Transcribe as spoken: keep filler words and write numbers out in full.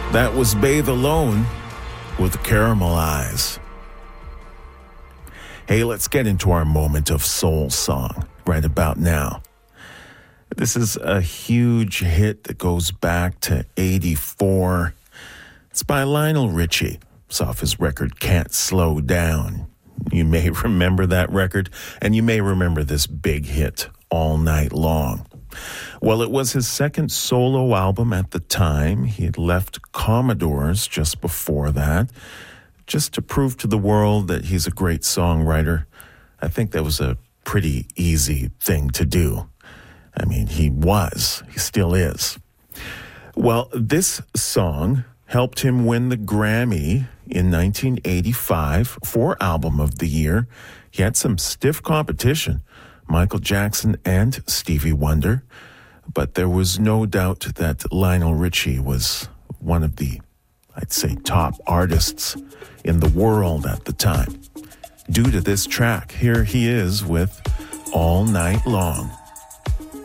That was Bathe Alone with Caramel Eyes. Hey, let's get into our moment of soul song right about now. This is a huge hit that goes back to eighty-four. It's by Lionel Richie. It's off his record Can't Slow Down. You may remember that record, and you may remember this big hit, All Night Long. Well, it was his second solo album at the time. He had left Commodores just before that, just to prove to the world that he's a great songwriter. I think that was a pretty easy thing to do. I mean, he was. He still is. Well, this song helped him win the Grammy in nineteen eighty-five for Album of the Year. He had some stiff competition, Michael Jackson and Stevie Wonder, but there was no doubt that Lionel Richie was one of the, I'd say, top artists in the world at the time. Due to this track, here he is with All Night Long.